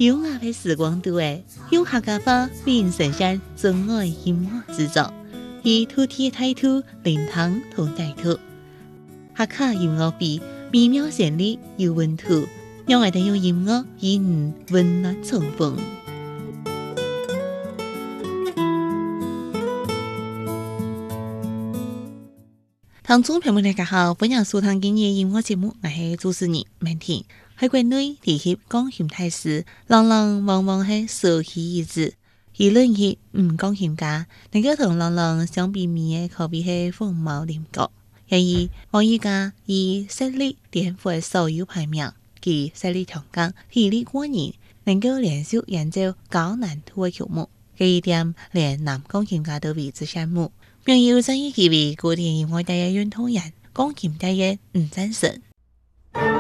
优雅的时光度诶，用客家话为人呈现真爱音乐制作，以土地态度灵堂同带土，客家音乐比美妙旋律有温度，让我哋用音乐与你温暖重逢。听众朋友们大家好，欢迎收听今日音乐节目，我是主持人明婷。喺国内地协讲现代诗，人人往往系舍弃一致，议论起讲现家，能够同人人相比面嘅可比系凤毛麟角。因而王一家以实力颠覆所有排名，其实力强劲，体力过人，能够连续演奏高难度嘅曲目，这一点连男钢琴家都为之羡慕。并有生意机会古典音乐第一运动员，钢琴第一吴占成。